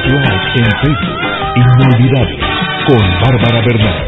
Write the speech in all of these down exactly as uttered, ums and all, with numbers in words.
like en Facebook. Inolvidable con Bárbara Bernal.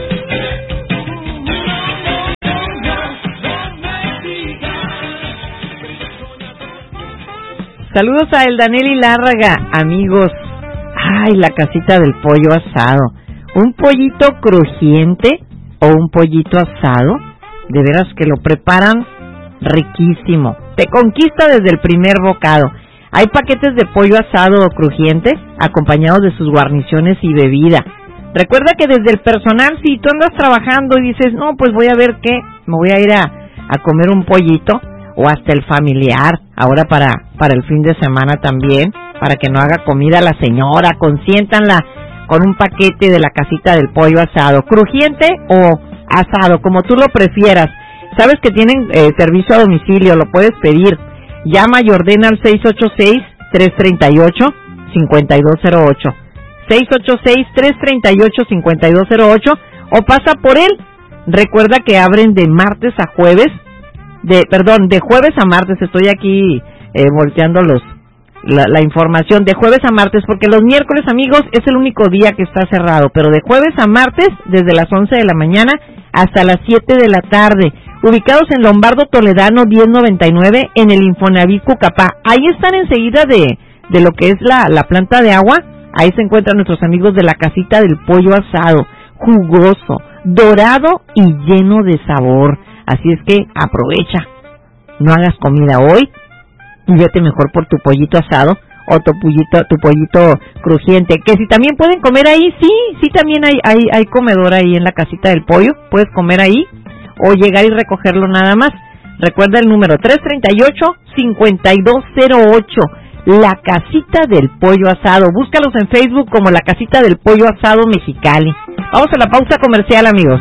Saludos a El Daniel y Lárraga, amigos. Ay, la casita del pollo asado. Un pollito crujiente o un pollito asado, de veras que lo preparan riquísimo. Te conquista desde el primer bocado. Hay paquetes de pollo asado o crujiente acompañados de sus guarniciones y bebida. Recuerda que desde el personal, si tú andas trabajando y dices, no, pues voy a ver qué, me voy a ir a, a comer un pollito, o hasta el familiar, ahora para, para el fin de semana también, para que no haga comida la señora, consiéntanla con un paquete de la casita del pollo asado, crujiente o asado, como tú lo prefieras. Sabes que tienen eh, servicio a domicilio, lo puedes pedir. Llama y ordena al seis ocho seis, tres tres ocho, cinco dos cero ocho, seis ocho seis, tres tres ocho, cinco dos cero ocho, o pasa por él. Recuerda que abren de martes a jueves, de perdón, de jueves a martes, estoy aquí eh, volteando los la, la información, de jueves a martes, porque los miércoles, amigos, es el único día que está cerrado, pero de jueves a martes, desde las once de la mañana hasta las siete de la tarde, ubicados en Lombardo Toledano diez noventa y nueve, en el Infonavit Cucapá. Ahí están enseguida de, de lo que es la, la planta de agua. Ahí se encuentran nuestros amigos de la casita del pollo asado, jugoso, dorado y lleno de sabor. Así es que aprovecha, no hagas comida hoy y vete mejor por tu pollito asado o tu pollito, tu pollito crujiente, que si también pueden comer ahí, sí, sí también hay, hay, hay comedor ahí en la casita del pollo, puedes comer ahí o llegar y recogerlo nada más. Recuerda el número tres tres ocho, cinco dos cero ocho, la casita del pollo asado. Búscalos en Facebook como la casita del pollo asado Mexicali. Vamos a la pausa comercial, amigos.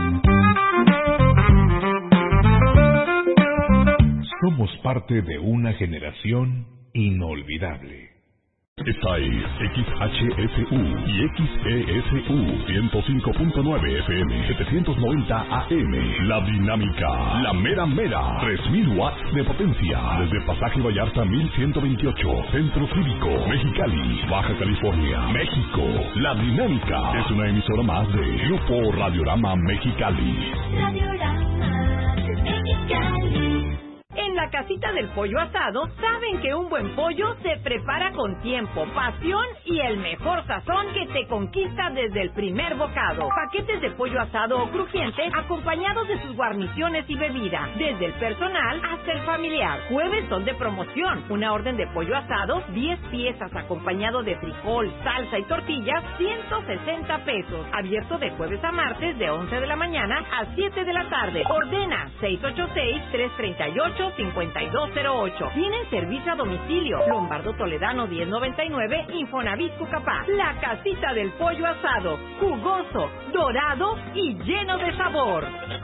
Somos parte de una generación inolvidable. Esta es X H S U y X E S U ciento cinco punto nueve F M, setecientos noventa A M. La dinámica, la mera mera, tres mil watts de potencia. Desde Pasaje Vallarta mil ciento veintiocho, Centro Cívico, Mexicali, Baja California, México. La dinámica es una emisora más de Grupo Radiorama Mexicali. Radiorama Mexicali. En la casita del pollo asado saben que un buen pollo se prepara con tiempo, pasión y el mejor sazón que te conquista desde el primer bocado. Paquetes de pollo asado o crujiente acompañados de sus guarniciones y bebida, desde el personal hasta el familiar. Jueves son de promoción. Una orden de pollo asado, diez piezas acompañado de frijol, salsa y tortillas, ciento sesenta pesos. Abierto de jueves a martes de once de la mañana a siete de la tarde. Ordena seis ocho seis, tres tres ocho, cinco dos cero ocho. Tienen servicio a domicilio. Lombardo Toledano diez noventa y nueve, Infonavit Cucapá. La casita del pollo asado, jugoso, dorado y lleno de sabor.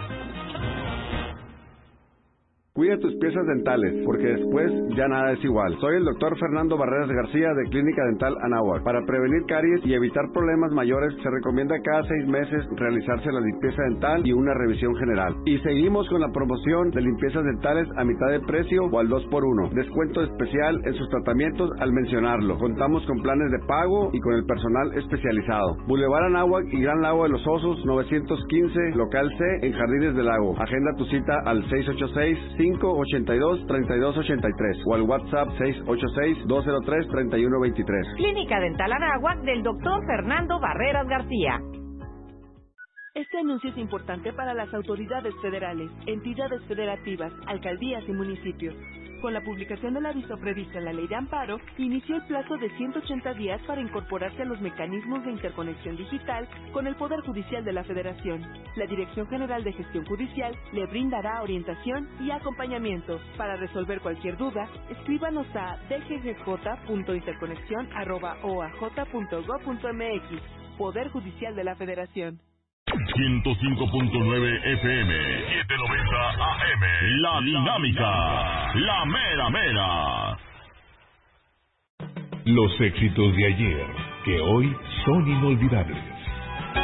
Cuida tus piezas dentales, porque después ya nada es igual. Soy el doctor Fernando Barreras García de Clínica Dental Anáhuac. Para prevenir caries y evitar problemas mayores, se recomienda cada seis meses realizarse la limpieza dental y una revisión general. Y seguimos con la promoción de limpiezas dentales a mitad de precio o al dos por uno. Descuento especial en sus tratamientos al mencionarlo. Contamos con planes de pago y con el personal especializado. Boulevard Anáhuac y Gran Lago de los Osos, novecientos quince, local C, en Jardines del Lago. Agenda tu cita al seis ocho seis, cinco ocho dos, tres dos ocho tres o al WhatsApp seis ocho seis, dos cero tres, tres uno dos tres. Clínica Dental Anáhuac del doctor Fernando Barreras García. Este anuncio es importante para las autoridades federales, entidades federativas, alcaldías y municipios. Con la publicación del aviso previsto en la Ley de Amparo, inició el plazo de ciento ochenta días para incorporarse a los mecanismos de interconexión digital con el Poder Judicial de la Federación. La Dirección General de Gestión Judicial le brindará orientación y acompañamiento. Para resolver cualquier duda, escríbanos a d g g j punto interconexión arroba o a j punto gob punto m x. Poder Judicial de la Federación. ciento cinco punto nueve F M, setecientos noventa A M. La dinámica, la mera mera. Los éxitos de ayer, que hoy son inolvidables.